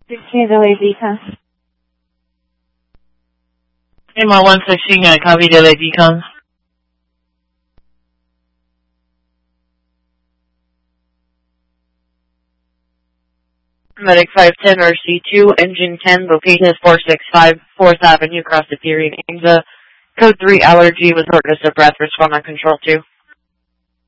16 delay decon. MR 116, I copy delay decon. Medic 510 RC2, engine 10, location is 465 4th Avenue, across the Pierian, Anza. Code 3 allergy with shortness of breath, respond on control 2.